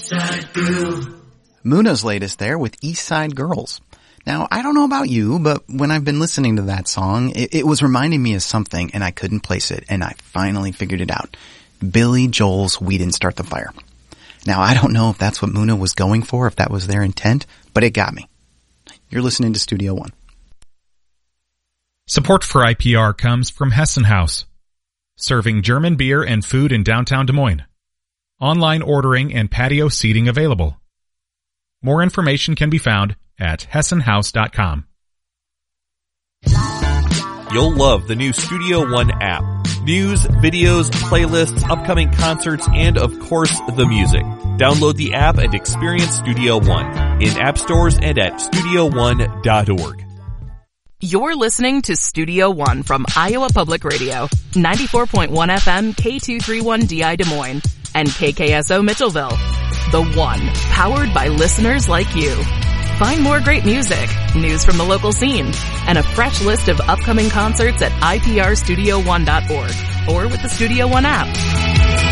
Muna's latest there with East Side Girls. Now, I don't know about you, but when I've been listening to that song, it was reminding me of something and I couldn't place it, and I finally figured it out. Billy Joel's We Didn't Start the Fire. Now, I don't know if that's what Muna was going for, if that was their intent, but it got me. You're listening to Studio One. Support for IPR comes from Hessen House, serving German beer and food in downtown Des Moines. Online ordering and patio seating available. More information can be found at hessenhouse.com. You'll love the new Studio One app. News, videos, playlists, upcoming concerts, and of course, the music. Download the app and experience Studio One in app stores and at studio1.org. You're listening to Studio One from Iowa Public Radio, 94.1 FM, K231DI Des Moines, and KKSO Mitchellville. The One, powered by listeners like you. Find more great music, news from the local scene, and a fresh list of upcoming concerts at iprstudio1.org or with the Studio One app.